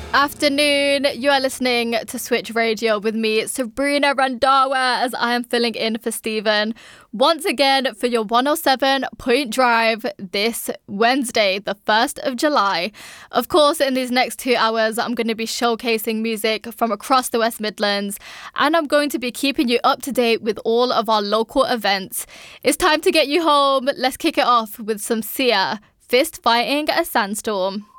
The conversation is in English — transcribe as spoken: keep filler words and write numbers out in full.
Afternoon, you are listening to Switch Radio with me, Sabrina Randawa, as I am filling in for Stephen once again for your one oh seven Point Drive this Wednesday, the first of July. Of course, in these next two hours, I'm going to be showcasing music from across the West Midlands, and I'm going to be keeping you up to date with all of our local events. It's time to get you home. Let's kick it off with some Sia, Fist Fighting a Sandstorm.